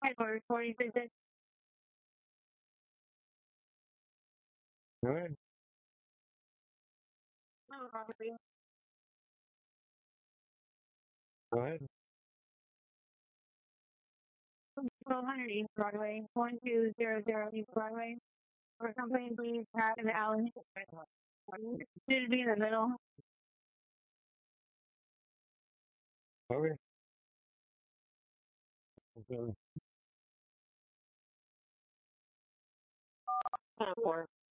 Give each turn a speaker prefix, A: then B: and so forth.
A: For 40 visits.
B: Go ahead.
A: Oh, probably.
B: Go ahead.
A: 1200 East Broadway, 1200 East Broadway. For something, please, Pat and Alan. Should be in the middle.
B: Okay. Okay.
A: 4.